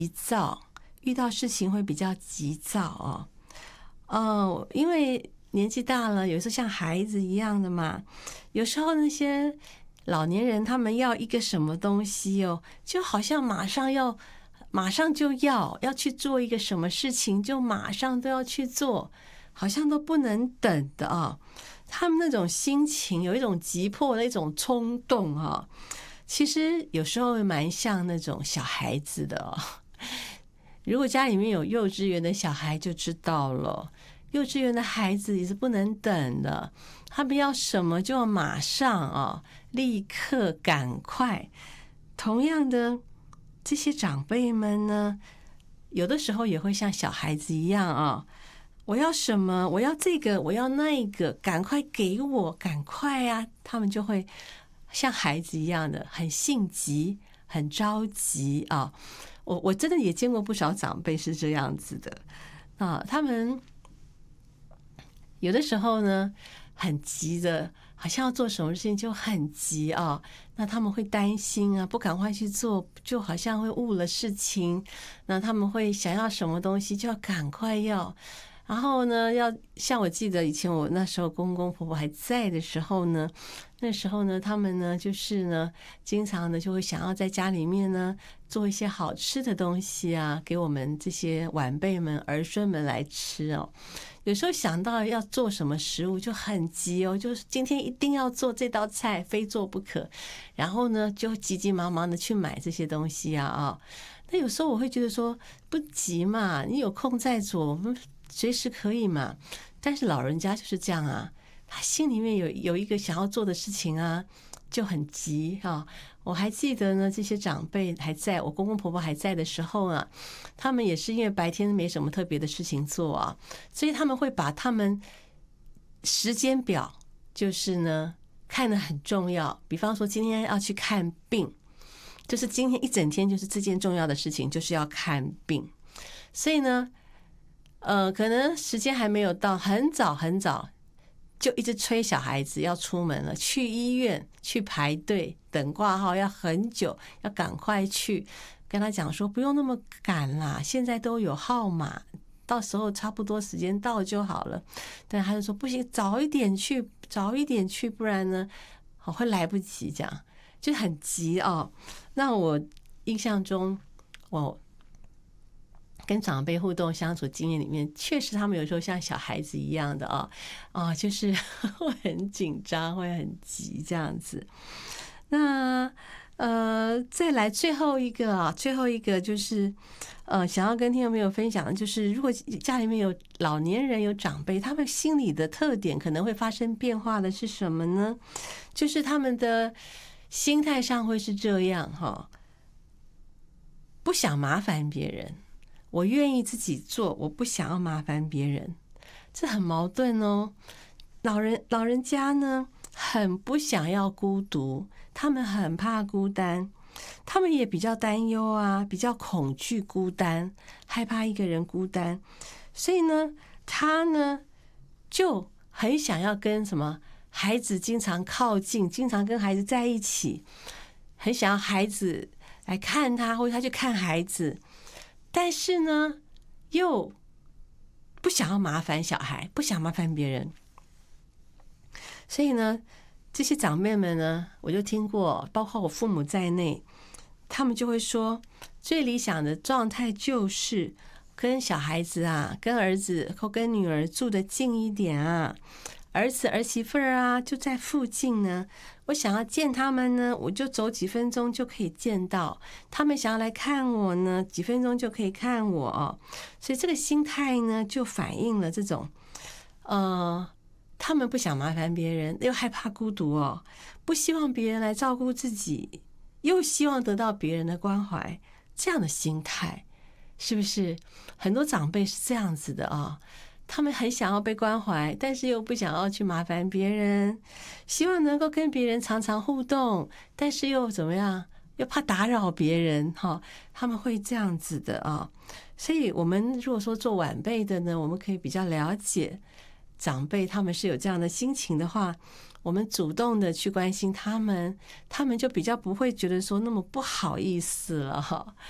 急躁，遇到事情会比较急躁因为年纪大了，有时候像孩子一样的嘛，有时候那些老年人他们要一个什么东西就好像马上就要去做一个什么事情，就马上都要去做，好像都不能等的他们那种心情有一种急迫的一种冲动其实有时候蛮像那种小孩子的如果家里面有幼稚园的小孩就知道了，幼稚园的孩子也是不能等的，他们要什么就要马上立刻赶快。同样的，这些长辈们呢，有的时候也会像小孩子一样我要什么，我要这个，我要那个，赶快给我，赶快啊！他们就会像孩子一样的很性急，很着急我真的也见过不少长辈是这样子的他们有的时候呢很急的，好像要做什么事情就很急那他们会担心不赶快去做，就好像会误了事情。那他们会想要什么东西就要赶快要，然后呢，要像我记得以前我那时候公公婆婆还在的时候呢，那时候呢，他们呢就是呢，经常呢就会想要在家里面呢做一些好吃的东西给我们这些晚辈们、儿孙们来吃有时候想到要做什么食物就很急就是今天一定要做这道菜，非做不可。然后呢，就急急忙忙的去买这些东西那有时候我会觉得说，不急嘛，你有空再做，我们随时可以嘛。但是老人家就是这样他心里面有一个想要做的事情就很急我还记得呢，这些长辈还在，我公公婆婆还在的时候他们也是因为白天没什么特别的事情做所以他们会把他们时间表就是呢看得很重要。比方说今天要去看病，就是今天一整天就是这件重要的事情，就是要看病。所以呢可能时间还没有到，很早很早就一直催小孩子要出门了，去医院去排队等挂号要很久，要赶快去跟他讲说不用那么赶啦，现在都有号码，到时候差不多时间到就好了。但他就说不行，早一点去，早一点去，不然呢会来不及，这样就很急那我印象中我跟长辈互动相处经验里面，确实他们有时候像小孩子一样的就是会很紧张，会很急这样子。那再来最后一个就是想要跟听众朋友分享的就是，如果家里面有老年人有长辈，他们心理的特点可能会发生变化的是什么呢？就是他们的心态上会是这样不想麻烦别人，我愿意自己做，我不想要麻烦别人，这很矛盾老人家呢很不想要孤独，他们很怕孤单，他们也比较担忧比较恐惧孤单，害怕一个人孤单，所以呢他呢就很想要跟孩子经常靠近，经常跟孩子在一起，很想要孩子来看他，或者他去看孩子，但是呢又不想要麻烦小孩，不想麻烦别人。所以呢这些长辈们呢，我就听过，包括我父母在内，他们就会说，最理想的状态就是跟小孩子跟儿子或跟女儿住得近一点儿子儿媳妇就在附近呢，我想要见他们呢，我就走几分钟就可以见到，他们想要来看我呢，几分钟就可以看我所以这个心态呢就反映了这种他们不想麻烦别人，又害怕孤独不希望别人来照顾自己，又希望得到别人的关怀，这样的心态是不是很多长辈是这样子的他们很想要被关怀，但是又不想要去麻烦别人，希望能够跟别人常常互动，但是又怎么样，又怕打扰别人他们会这样子的所以我们如果说做晚辈的呢，我们可以比较了解长辈他们是有这样的心情的话，我们主动的去关心他们，他们就比较不会觉得说那么不好意思了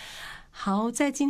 好，在今